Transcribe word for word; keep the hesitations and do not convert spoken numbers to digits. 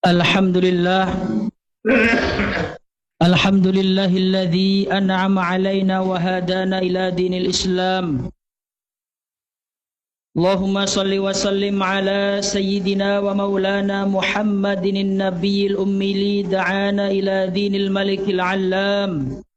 الحمد لله الحمد لله الذي أنعم علينا وهدانا إلى دين الإسلام. اللهم صل وسلم على سيدنا ومولانا محمد النبي الأمي دعانا إلى دين الملك العلام.